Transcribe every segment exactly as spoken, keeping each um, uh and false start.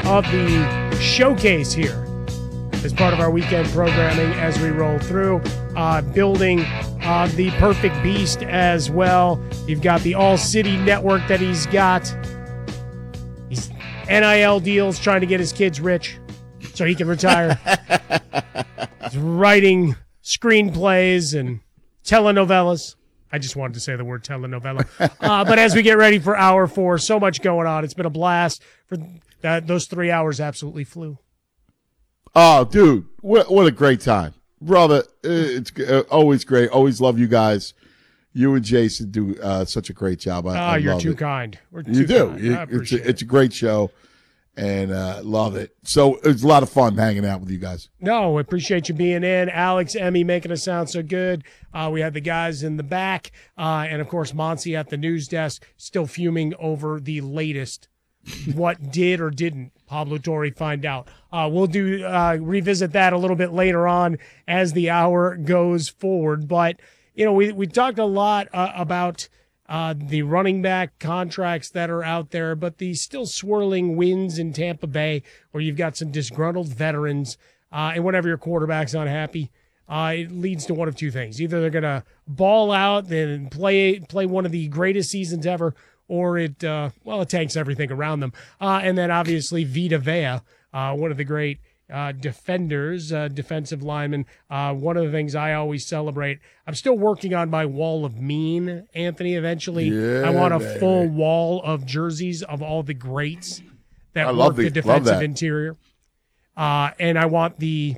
of the showcase here as part of our weekend programming as we roll through, uh, building uh, the perfect beast as well. You've got the All-City Network that he's got. He's N I L deals, trying to get his kids rich so he can retire. He's writing screenplays and telenovelas. I just wanted to say the word telenovela. Uh, but as we get ready for hour four, so much going on. It's been a blast. For that, those three hours absolutely flew. Oh, dude, what what a great time, brother! It's uh, always great. Always love you guys. You and Jason do uh, such a great job. I, ah, I you're love too it. kind. We're too you do. Kind. You, I it's appreciate a, it. it's a great show, and uh, love it. So it's a lot of fun hanging out with you guys. No, we appreciate you being in. Alex, Emmy, making us sound so good. Uh, we had the guys in the back, uh, and of course, Monty at the news desk, still fuming over the latest. What did or didn't Pablo Torre find out? Uh, we'll do uh, revisit that a little bit later on as the hour goes forward. But you know, we we talked a lot uh, about uh, the running back contracts that are out there, but the still swirling winds in Tampa Bay, where you've got some disgruntled veterans, uh, and whenever your quarterback's unhappy, uh, it leads to one of two things: either they're gonna ball out and play play one of the greatest seasons ever, or it, uh, well, it tanks everything around them. Uh, and then obviously Vita Vea, uh, one of the great uh, defenders, uh, defensive lineman. Uh, one of the things I always celebrate. I'm still working on my wall of mean, Anthony. Eventually, Yeah, I want a baby. full wall of jerseys of all the greats that I work love the, the- defensive love that. interior. Uh, and I want the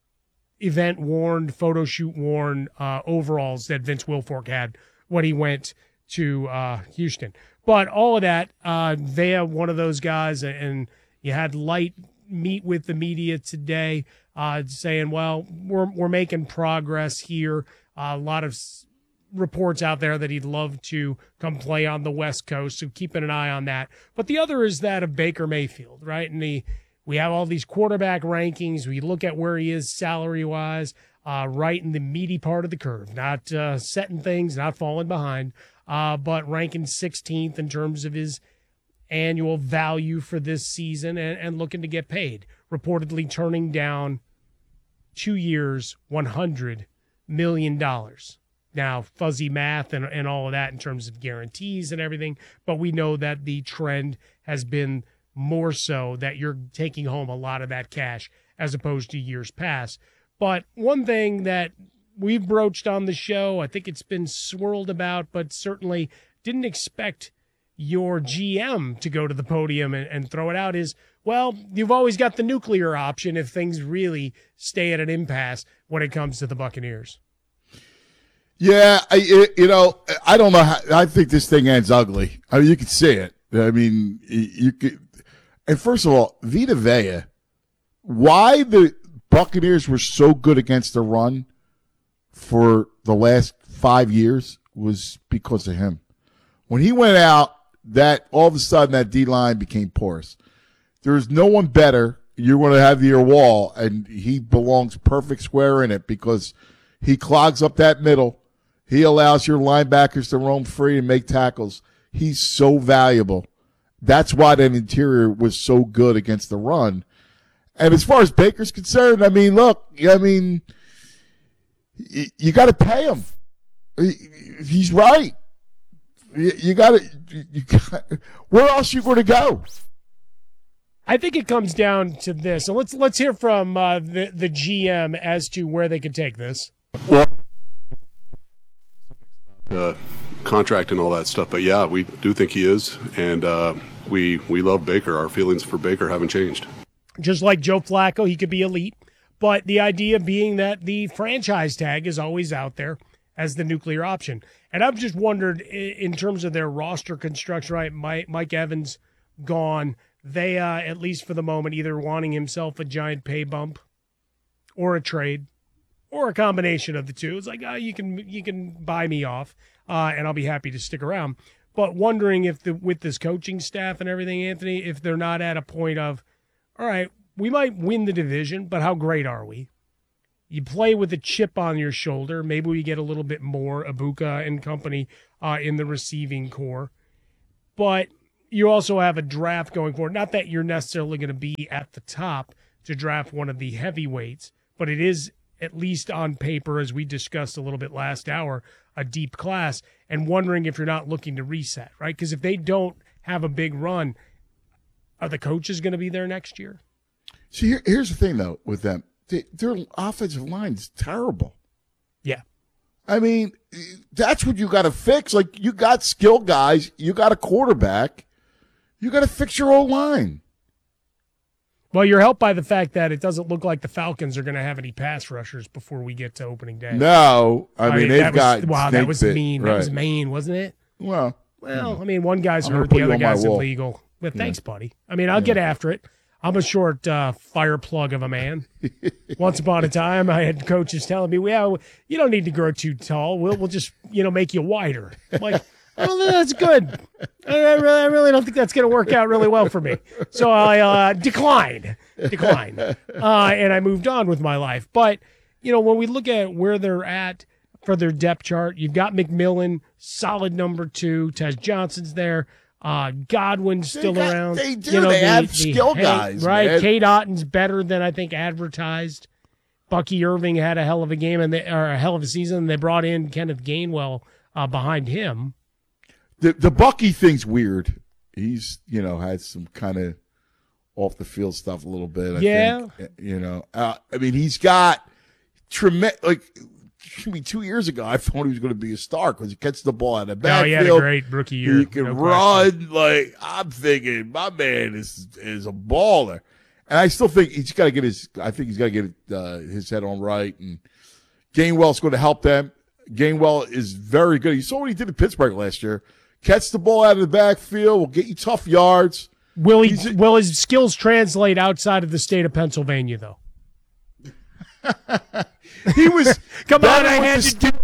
event-worn, photo shoot-worn uh, overalls that Vince Wilfork had when he went to uh, Houston. But all of that, uh, Vea, one of those guys, and you had Light meet with the media today, uh, saying, "Well, we're we're making progress here. Uh, a lot of s- reports out there that he'd love to come play on the West Coast, so keeping an eye on that." But the other is that of Baker Mayfield, right? And the we have all these quarterback rankings. We look at where he is salary wise, uh, right in the meaty part of the curve, not uh, setting things, not falling behind. Uh, but ranking sixteenth in terms of his annual value for this season and, and looking to get paid. Reportedly turning down two years, one hundred million dollars. Now, fuzzy math and, and all of that in terms of guarantees and everything, but we know that the trend has been more so that you're taking home a lot of that cash as opposed to years past. But one thing that we've broached on the show, I think it's been swirled about, but certainly didn't expect your G M to go to the podium and, and throw it out is, well, you've always got the nuclear option if things really stay at an impasse when it comes to the Buccaneers. Yeah, I, it, you know, I don't know how, I think this thing ends ugly. I mean, you can see it. I mean, you, you could, and first of all, Vita Vea, why the Buccaneers were so good against the run for the last five years was because of him. When he went out, that all of a sudden that D-line became porous. There's no one better. You're going to have your wall, and he belongs perfect square in it because he clogs up that middle. He allows your linebackers to roam free and make tackles. He's so valuable. That's why that interior was so good against the run. And as far as Baker's concerned, I mean, look, I mean, you, you got to pay him. He's right. You, you got to. Where else you going to go? I think it comes down to this. So let's let's hear from uh, the the G M as to where they could take this. Well, uh, contract and all that stuff, but yeah, we do think he is, and uh, we we love Baker. Our feelings for Baker haven't changed. Just like Joe Flacco, he could be elite, but the idea being that the franchise tag is always out there as the nuclear option. And I've just wondered, in terms of their roster construction, right? Mike, Mike Evans gone. They, uh, at least for the moment, either wanting himself a giant pay bump or a trade or a combination of the two. It's like, oh, you can you can buy me off, uh, and I'll be happy to stick around. But wondering if the with this coaching staff and everything, Anthony, if they're not at a point of, all right, we might win the division, but how great are we? You play with a chip on your shoulder. Maybe we get a little bit more Ibuka and company uh, in the receiving core. But you also have a draft going forward. Not that you're necessarily going to be at the top to draft one of the heavyweights, but it is, at least on paper, as we discussed a little bit last hour, a deep class, and wondering if you're not looking to reset, right? Because if they don't have a big run, are the coaches going to be there next year? See, here, here's the thing, though, with them. They, their offensive line is terrible. Yeah. I mean, that's what you got to fix. Like, you got skill guys. You got a quarterback. You got to fix your old line. Well, you're helped by the fact that it doesn't look like the Falcons are going to have any pass rushers before we get to opening day. No. I, I mean, they've that got. Was, wow, that was bit, mean. right. That was mean, wasn't it? Well, well, I mean, one guy's I'm gonna hurt, put the you other on my guy's wall. illegal. But Yeah. thanks, buddy. I mean, I'll get after it. I'm a short uh, fire plug of a man. Once upon a time, I had coaches telling me, "Well, you don't need to grow too tall. We'll we'll just you know make you wider." I'm like, oh, that's good. I really, I really don't think that's going to work out really well for me. So I uh, declined, declined, uh, and I moved on with my life. But you know, when we look at where they're at for their depth chart, you've got McMillan, solid number two. Tez Johnson's there. Uh, Godwin's still got, around. They do. You know, they the, have the, skill hey, guys, right? man. Kate Otton's better than I think advertised. Bucky Irving had a hell of a game and they, or a hell of a season. And they brought in Kenneth Gainwell uh, behind him. The the Bucky thing's weird. He's you know had some kind of off the field stuff a little bit. I Yeah. think. You know, uh, I mean, he's got tremendous. Like, I mean, two years ago, I thought he was going to be a star because he catches the ball out of the Oh, backfield. he had a great rookie year. He can no run. question. Like, I'm thinking, my man is is a baller. And I still think he's got to get his. I think he's got to get uh, his head on right. And Gainwell's going to help them. Gainwell is very good. You saw what he did in Pittsburgh last year. Catch the ball out of the backfield. Will get you tough yards. Will he? He's a- Will his skills translate outside of the state of Pennsylvania, though? He was. Come on, better I with had the to do.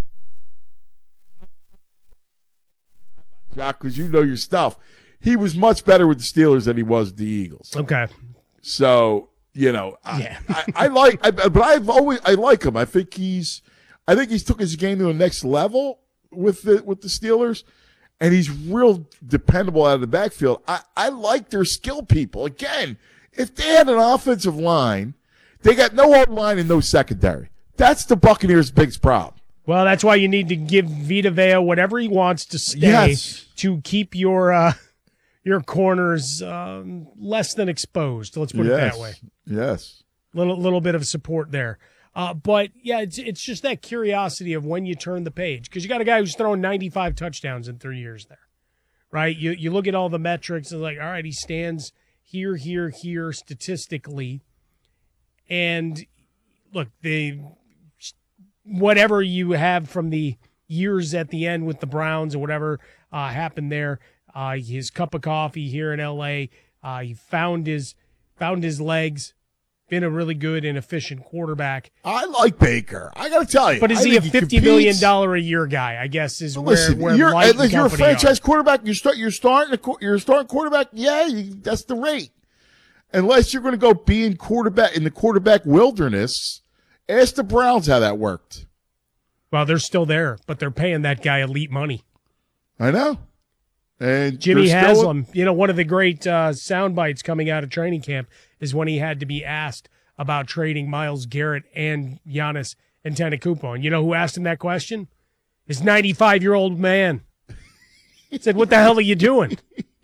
Jock, because you know your stuff. He was much better with the Steelers than he was with the Eagles. Okay. So you know, I, Yeah. I, I like, I, but I've always I like him. I think he's, I think he's took his game to the next level with the with the Steelers, and he's real dependable out of the backfield. I I like their skill people. Again, if they had an offensive line, they got no O line and no secondary. That's the Buccaneers' biggest problem. Well, that's why you need to give Vita Vea whatever he wants to stay Yes. to keep your uh, your corners um, less than exposed. Let's put it yes. that way. Yes. Little little bit of support there. Uh, but yeah, it's it's just that curiosity of when you turn the page, because you got a guy who's throwing ninety-five touchdowns in three years there, right? You you look at all the metrics and like, all right, he stands here, here, here statistically, and look, the whatever you have from the years at the end with the Browns or whatever uh, happened there, uh, his cup of coffee here in L A, uh, he found his found his legs. Been a really good and efficient quarterback. I like Baker. I got to tell you. But is I he a think fifty competes. million dollar a year guy? I guess is where, Listen, where you're, Light uh, and you're a company franchise are. quarterback. You start. You're starting. A, qu- you're a starting quarterback. Yeah, you, that's the rate. Unless you're going to go be in quarterback in the quarterback wilderness, ask the Browns how that worked. Well, they're still there, but they're paying that guy elite money. I know. And Jimmy they're still- Haslam, you know, one of the great uh, sound bites coming out of training camp is when he had to be asked about trading Myles Garrett and Giannis Antetokounmpo. And you know who asked him that question? His ninety-five-year-old man. He said, what the hell are you doing?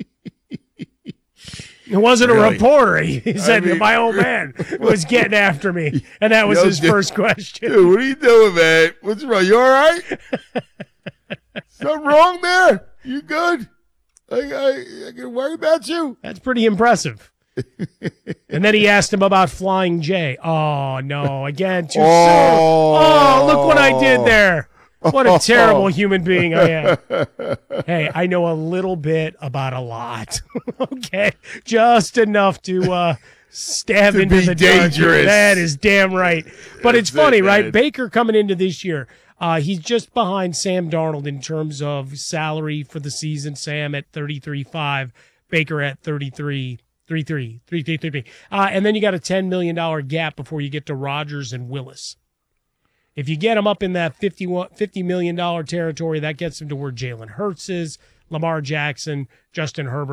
It wasn't Really? a reporter. He he said, mean- my old man was getting after me. And that was Yo, his dude- first question. Dude, what are you doing, man? What's wrong? You all right? Something wrong there? You good? I, I, I can worry about you. That's pretty impressive. And then he asked him about Flying J. Oh, no. Again, too Oh. soon. Oh, look what I did there. What a terrible human being I am. Hey, I know a little bit about a lot. Okay. Just enough to uh, stab To into be the dark. dangerous. That is damn right. But it's That's funny, it, right? man. Baker coming into this year. Uh, he's just behind Sam Darnold in terms of salary for the season. Sam at thirty-three point five, Baker at thirty-three, thirty-three, thirty-three, thirty-three. Uh, and then you got a ten million dollars gap before you get to Rodgers and Willis. If you get them up in that fifty-one, fifty million dollars territory, that gets them to where Jalen Hurts is, Lamar Jackson, Justin Herbert,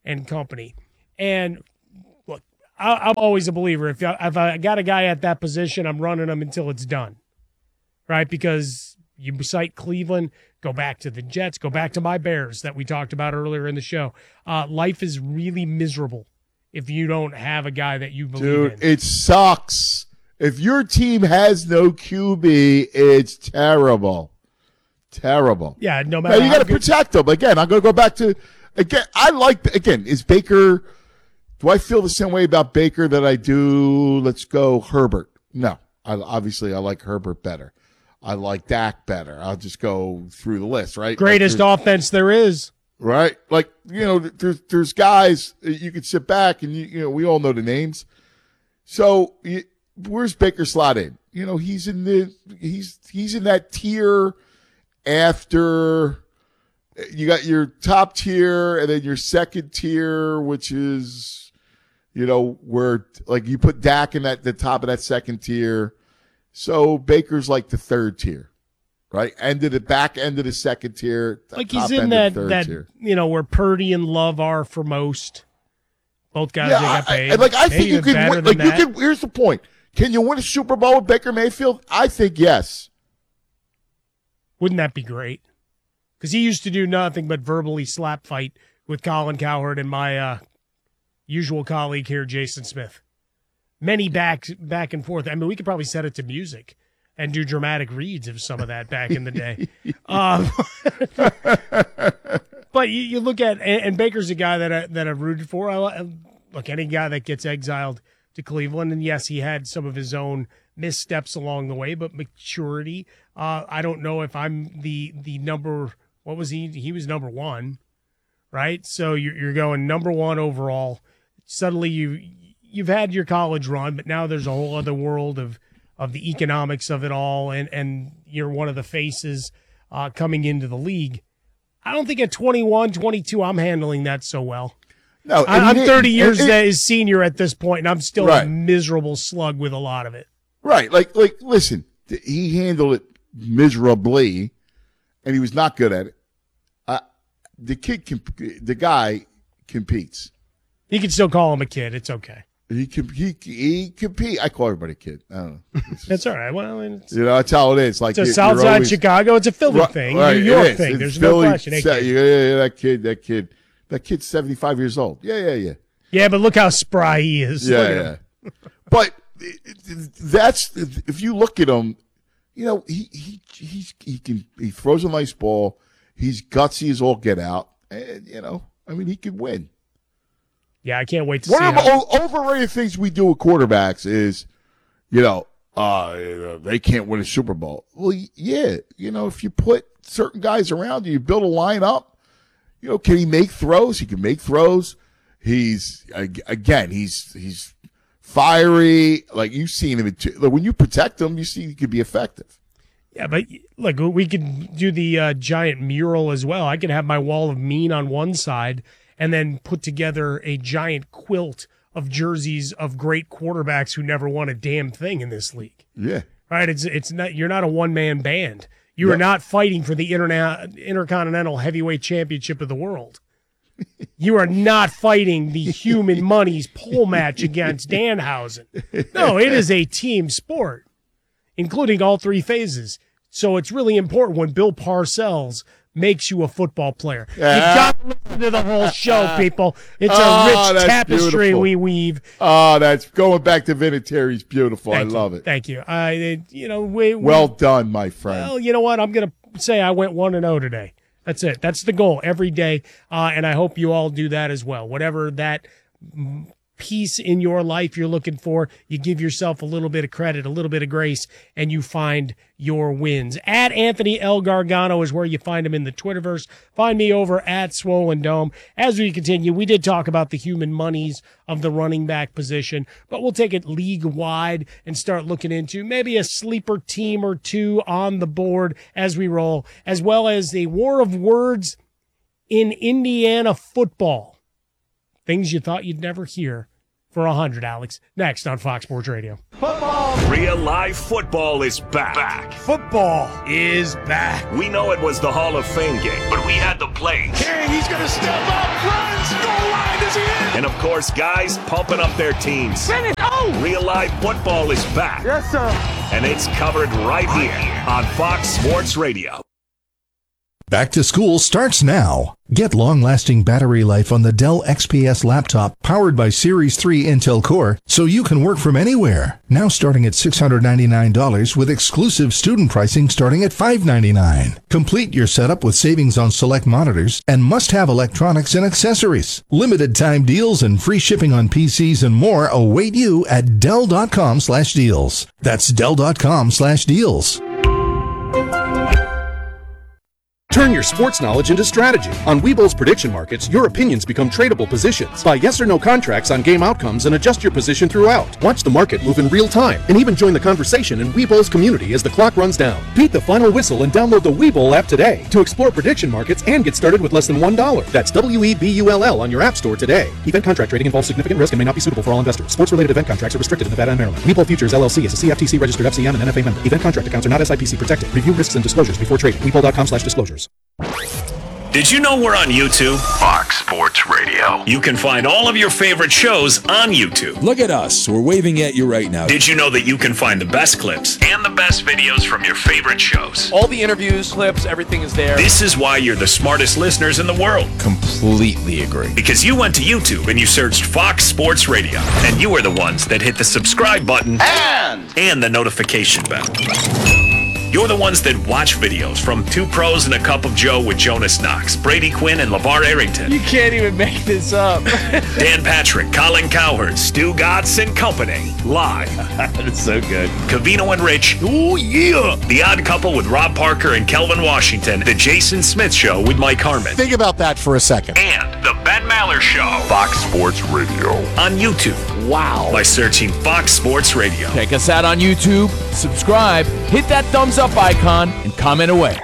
and company. And look, I, I'm always a believer. If I, if I got a guy at that position, I'm running him until it's done, right? Because you cite Cleveland, go back to the Jets, go back to my Bears that we talked about earlier in the show. Uh, life is really miserable if you don't have a guy that you believe Dude, in. it sucks. If your team has no Q B, it's terrible. Terrible. Yeah, no Now, matter you how got to good- protect them. Again, I'm going to go back to, again, I like, again, is Baker, do I feel the same way about Baker that I do, let's go, Herbert? No. I, obviously, I like Herbert better. I like Dak better. I'll just go through the list, right? Greatest like offense there is. Right? Like, you know, there's, there's guys, you can sit back and, you, you know, we all know the names. So, you, where's Baker slot in? You know, he's in the, he's, he's in that tier after you got your top tier and then your second tier, which is, you know, where like you put Dak in that, the top of that second tier. So Baker's like the third tier, right? End of the back end of the second tier. Like top he's in end of that, the third that tier. you know, where Purdy and Love are for most. Both guys Yeah, that got I, paid. I, like I Maybe think you even can better win. than Like you that. can. Here's the point: can you win a Super Bowl with Baker Mayfield? I think yes. Wouldn't that be great? Because he used to do nothing but verbally slap fight with Colin Cowherd and my uh, usual colleague here, Jason Smith. Many back back and forth. I mean, we could probably set it to music and do dramatic reads of some of that back in the day. um, but you, you look at and, and Baker's a guy that I, that I've rooted for. I, look, any guy that gets exiled to Cleveland, and yes, he had some of his own missteps along the way, but maturity. Uh, I don't know if I'm the the number. What was he? He was number one, right? So you're you're going number one overall. Suddenly you you've had your college run, but now there's a whole other world of of the economics of it all, and and you're one of the faces uh, coming into the league. I don't think at twenty-one, twenty-two, I'm handling that so well. No, I, and I'm he- thirty years and- as senior at this point, and I'm still a Right. miserable slug with a lot of it. Right. Like, like, listen, th- he handled it miserably, and he was not good at it. Uh, the kid, comp- the guy competes. You can still call him a kid. It's okay. He can, he, he compete. I call everybody a kid. I don't know. It's- That's all right. Well, it's, you know, that's how it is. Like, it's a you- you're Southside always- Chicago. It's a Philly Right, thing, right, New it York is. thing. It's There's Philly, no question. Hey, sa- kid. yeah, yeah, yeah, that kid, that kid, that kid's seventy-five years old. Yeah, yeah, yeah. Yeah, but look how spry he is. Yeah, Look at yeah. him. But it- it- that's if you look at him, you know he he he's, he can he throws a nice ball. He's gutsy as all get out, and you know I mean he could win. Yeah, I can't wait to One see of the how. o- overrated things we do with quarterbacks is, you know, uh, they can't win a Super Bowl. Well, y- yeah, you know if you put certain guys around you, you build a lineup. You know, can he make throws? He can make throws. He's ag- again, he's he's fiery. Like you've seen him. At, like, when you protect him, you see he could be effective. Yeah, but look, we could do the uh, giant mural as well. I could have my wall of mean on one side and then put together a giant quilt of jerseys of great quarterbacks who never won a damn thing in this league. Yeah. Right? It's it's not you're not a one man band. You are Yep. not fighting for the interna- intercontinental heavyweight championship of the world. You are not fighting the human monies pole match against Danhausen. No, it is a team sport, including all three phases. So it's really important when Bill Parcells makes you a football player. You got to listen to the whole show, people. It's Oh, a rich that's tapestry beautiful. we weave. Oh, that's going back to Vinatieri's beautiful. Thank I you. love it. Thank you. I, you know, we, we- Well done, my friend. Well, you know what? I'm going to say I went one and zero today. That's it. That's the goal every day, uh, and I hope you all do that as well. Whatever that mm, piece in your life you're looking for, you give yourself a little bit of credit, a little bit of grace, and you find your wins. At Anthony L. Gargano is where you find him in the Twitterverse. Find me over at Swollen Dome. As we continue, we did talk about the human monies of the running back position, but we'll take it league-wide and start looking into maybe a sleeper team or two on the board as we roll, as well as a war of words in Indiana football. Things you thought you'd never hear for one hundred, Alex. Next on Fox Sports Radio. Football! Real live football is back. back. Football is back. We know it was the Hall of Fame game, but we had the plays. King, he's going to step up, runs, goal line, is he in? And of course, guys pumping up their teams. Finish. Oh! Real live football is back. Yes, sir. And it's covered right here on Fox Sports Radio. Back to school starts now. Get long-lasting battery life on the Dell X P S laptop powered by Series three Intel Core so you can work from anywhere. Now starting at six hundred ninety-nine dollars with exclusive student pricing starting at five hundred ninety-nine dollars. Complete your setup with savings on select monitors and must-have electronics and accessories. Limited time deals and free shipping on P Cs and more await you at Dell.com slash deals. That's Dell.com slash deals. Turn your sports knowledge into strategy. On Webull's prediction markets, your opinions become tradable positions. Buy yes or no contracts on game outcomes and adjust your position throughout. Watch the market move in real time and even join the conversation in Webull's community as the clock runs down. Beat the final whistle and download the Webull app today to explore prediction markets and get started with less than one dollar. That's W E B U L L on your app store today. Event contract trading involves significant risk and may not be suitable for all investors. Sports-related event contracts are restricted in Nevada and Maryland. Webull Futures L L C is a C F T C registered F C M and N F A member. Event contract accounts are not S I P C protected. Review risks and disclosures before trading. Webull.com slash disclosures. Did you know we're on YouTube? Fox Sports Radio. You can find all of your favorite shows on YouTube. Look at us. We're waving at you right now. Did you know that you can find the best clips and the best videos from your favorite shows? All the interviews, clips, everything is there. This is why you're the smartest listeners in the world. Completely agree. Because you went to YouTube and you searched Fox Sports Radio. And you are the ones that hit the subscribe button And, and the notification bell. You're the ones that watch videos from Two Pros and a Cup of Joe with Jonas Knox, Brady Quinn, and LeVar Arrington. You can't even make this up. Dan Patrick, Colin Cowherd, Stu Gatz and Company. Live. That's so good. Covino and Rich. Oh, yeah. The Odd Couple with Rob Parker and Kelvin Washington. The Jason Smith Show with Mike Harmon. Think about that for a second. And The Ben Maller Show. Fox Sports Radio. On YouTube. Wow. By searching Fox Sports Radio. Check us out on YouTube. Subscribe. Hit that thumbs up icon and comment away.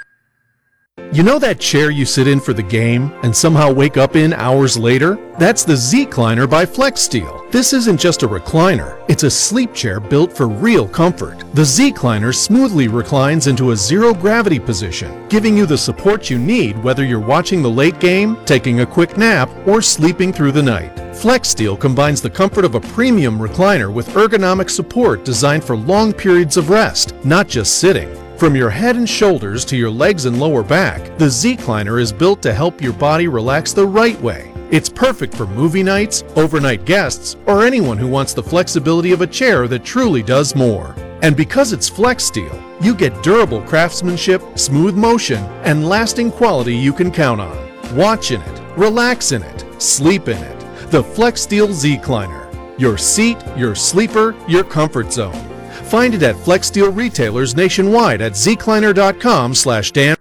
You know that chair you sit in for the game and somehow wake up in hours later? That's the Z-Cliner by FlexSteel. This isn't just a recliner, it's a sleep chair built for real comfort. The Z-Cliner smoothly reclines into a zero-gravity position, giving you the support you need whether you're watching the late game, taking a quick nap, or sleeping through the night. FlexSteel combines the comfort of a premium recliner with ergonomic support designed for long periods of rest, not just sitting. From your head and shoulders to your legs and lower back, the Z-Cliner is built to help your body relax the right way. It's perfect for movie nights, overnight guests, or anyone who wants the flexibility of a chair that truly does more. And because it's FlexSteel, you get durable craftsmanship, smooth motion, and lasting quality you can count on. Watch in it, relax in it, sleep in it. The FlexSteel Z-Cliner. Your seat, your sleeper, your comfort zone. Find it at FlexSteel retailers nationwide at zcliner.com slash Dan.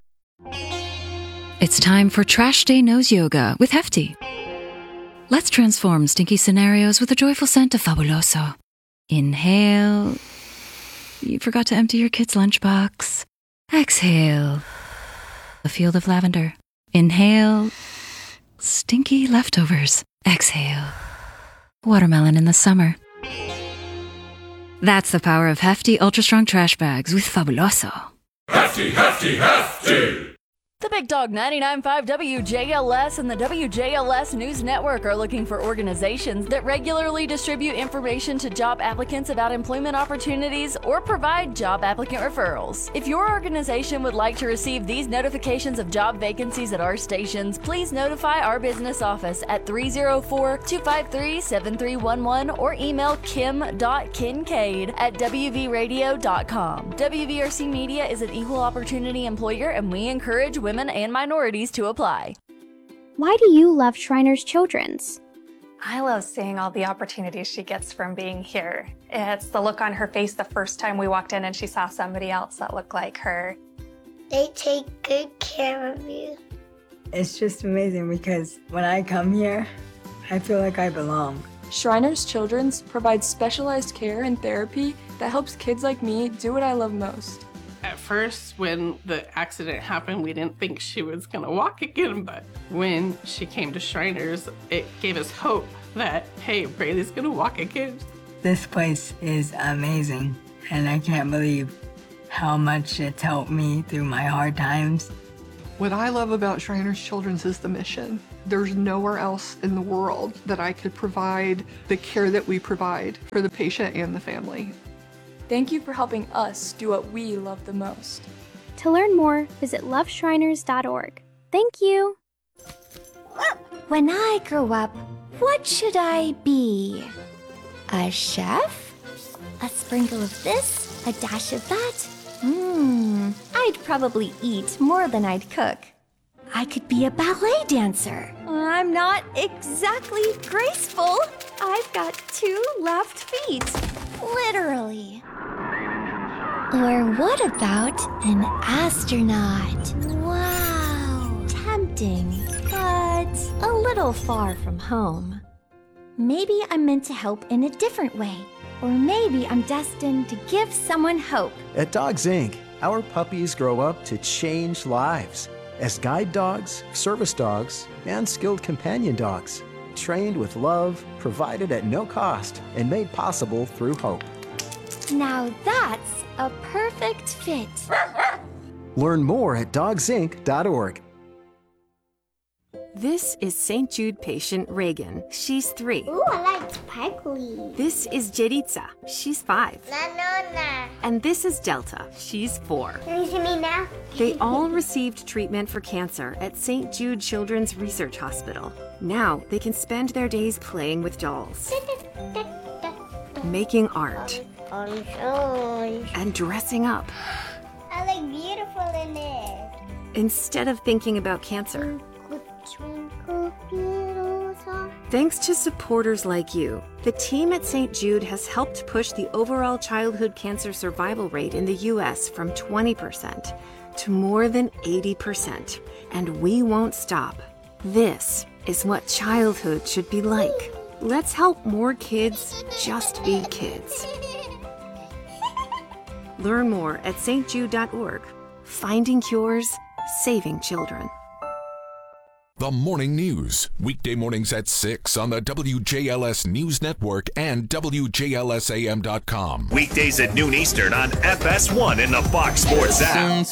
It's time for Trash Day Nose Yoga with Hefty. Let's transform stinky scenarios with a joyful scent of Fabuloso. Inhale. You forgot to empty your kid's lunchbox. Exhale. A field of lavender. Inhale. Stinky leftovers. Exhale. Watermelon in the summer. That's the power of Hefty Ultra Strong Trash Bags with Fabuloso. Hefty, hefty, hefty. The Big Dog ninety-nine point five W J L S and the W J L S News Network are looking for organizations that regularly distribute information to job applicants about employment opportunities or provide job applicant referrals. If your organization would like to receive these notifications of job vacancies at our stations, please notify our business office at three oh four, two five three, seven three one one or email kim dot kincaid at w v radio dot com. W V R C Media is an equal opportunity employer and we encourage women Women and minorities to apply. Why do you love Shriners Children's? I love seeing all the opportunities she gets from being here. It's the look on her face the first time we walked in and she saw somebody else that looked like her. They take good care of you. It's just amazing because when I come here, I feel like I belong. Shriners Children's provides specialized care and therapy that helps kids like me do what I love most. At first, when the accident happened, we didn't think she was gonna walk again, but when she came to Shriners, it gave us hope that, hey, Braylee's gonna walk again. This place is amazing, and I can't believe how much it's helped me through my hard times. What I love about Shriners Children's is the mission. There's nowhere else in the world that I could provide the care that we provide for the patient and the family. Thank you for helping us do what we love the most. To learn more, visit love shriners dot org. Thank you. When I grow up, what should I be? A chef? A sprinkle of this, a dash of that? Hmm, I'd probably eat more than I'd cook. I could be a ballet dancer. I'm not exactly graceful. I've got two left feet. Literally. Or what about an astronaut? Wow. Tempting, but a little far from home. Maybe I'm meant to help in a different way. Or maybe I'm destined to give someone hope. At Dogs Incorporated, our puppies grow up to change lives as guide dogs, service dogs, and skilled companion dogs, trained with love, provided at no cost, and made possible through hope. Now that's a perfect fit. Learn more at dogs inc dot org. This is Saint Jude patient Reagan. She's three. Ooh, I like sparkly. This is Jeritza. She's five. La nona. And this is Delta. She's four. Can you see me now? They all received treatment for cancer at Saint Jude Children's Research Hospital. Now they can spend their days playing with dolls, making art, and dressing up. I look beautiful in it. Instead of thinking about cancer. Thanks to supporters like you, the team at Saint Jude has helped push the overall childhood cancer survival rate in the U S from twenty percent to more than eighty percent. And we won't stop. This is what childhood should be like. Let's help more kids just be kids. Learn more at S T jude dot org. Finding cures, saving children. The Morning News, weekday mornings at six on the W J L S News Network and W J L S A M dot com. Weekdays at noon Eastern on F S one in the Fox Sports app.